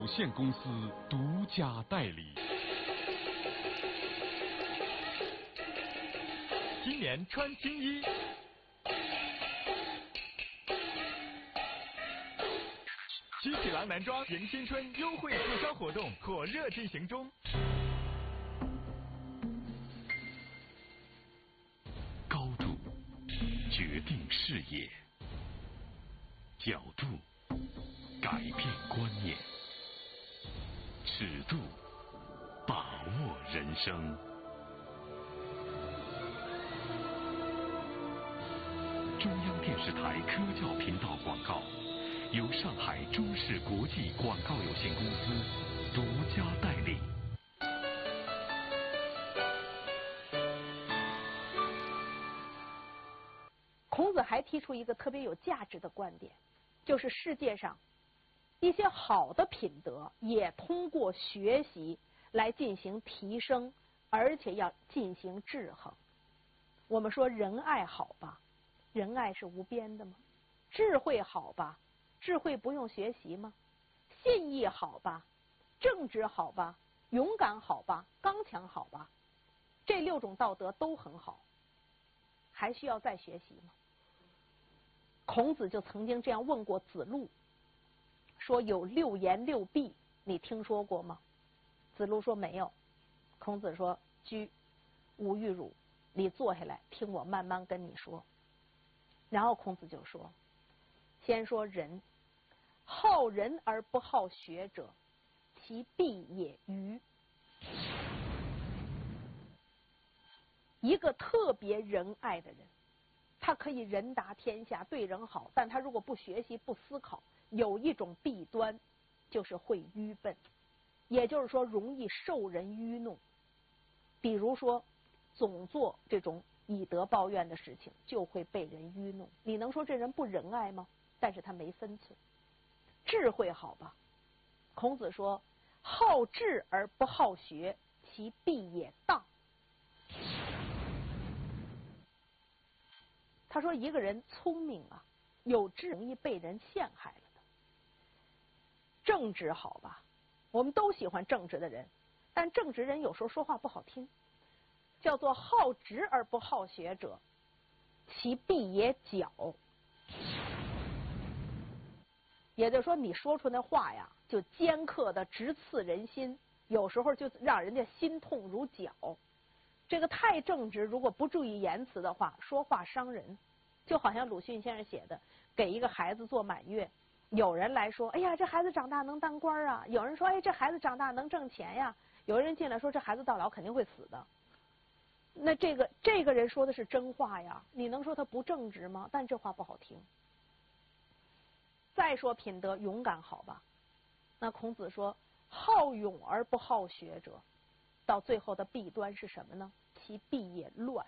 有限公司独家代理。今年穿青衣，七匹狼男装迎新春优惠促销活动火热进行中。 高度决定视野，角度改变观念，尺度把握人生。中央电视台科教频道广告由上海中视国际广告有限公司独家代理。 孔子还提出一个特别有价值的观点，就是世界上一些好的品德也通过学习来进行提升，而且要进行制衡。我们说仁爱好吧，仁爱是无边的吗？智慧好吧，智慧不用学习吗？信义好吧，正直好吧，勇敢好吧，刚强好吧，这6种道德都很好，还需要再学习吗？孔子就曾经这样问过子路，说有6言6必，你听说过吗？子路说没有。孔子说：居，吾欲汝，你坐下来听我慢慢跟你说。然后孔子就说，先说仁，好仁而不好学者，其必也愚。一个特别仁爱的人，他可以仁达天下，对人好，但他如果不学习不思考，有一种弊端，就是会愚笨，也就是说容易受人愚弄。比如说总做这种以德报怨的事情，就会被人愚弄。你能说这人不仁爱吗？但是他没分寸。智慧好吧，孔子说好智而不好学，其必也当。他说一个人聪明啊，有智，容易被人陷害了的。正直好吧，我们都喜欢正直的人，但正直人有时候说话不好听，叫做好直而不好学者，其必也狡。也就是说你说出那话呀，就尖刻的直刺人心，有时候就让人家心痛如绞。这个太正直，如果不注意言辞的话，说话伤人。就好像鲁迅先生写的，给一个孩子做满月，有人来说，哎呀，这孩子长大能当官啊，有人说，哎，这孩子长大能挣钱呀，有人进来说，这孩子到老肯定会死的。那这个人说的是真话呀，你能说他不正直吗？但这话不好听。再说品德，勇敢好吧，那孔子说好勇而不好学者，到最后的弊端是什么呢？其必也乱。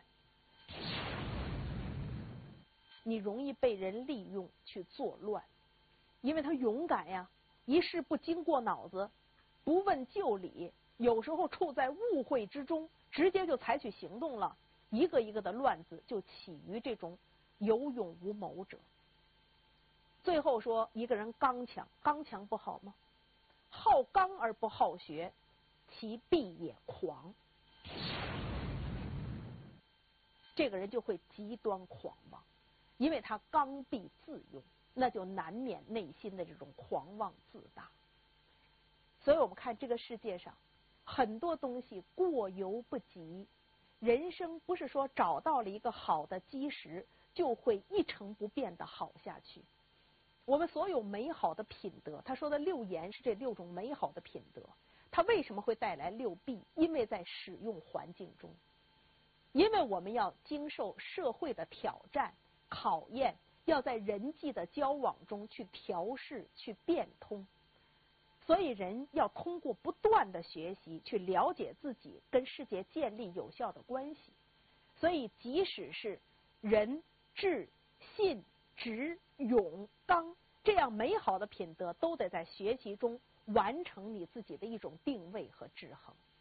你容易被人利用去作乱，因为他勇敢呀，一事不经过脑子，不问就理，有时候处在误会之中，直接就采取行动了，一个一个的乱子就起于这种有勇无谋者。最后说一个人刚强，刚强不好吗？好刚而不好学，其必也狂。这个人就会极端狂妄，因为他刚愎自用，那就难免内心的这种狂妄自大。所以我们看这个世界上很多东西过犹不及，人生不是说找到了一个好的基石就会一成不变的好下去。我们所有美好的品德，他说的6言是这6种美好的品德，它为什么会带来6弊？因为在使用环境中，因为我们要经受社会的挑战考验，要在人际的交往中去调试去变通，所以人要通过不断的学习去了解自己，跟世界建立有效的关系。所以即使是仁、智、信、直、勇、刚这样美好的品德，都得在学习中完成你自己的一种定位和制衡。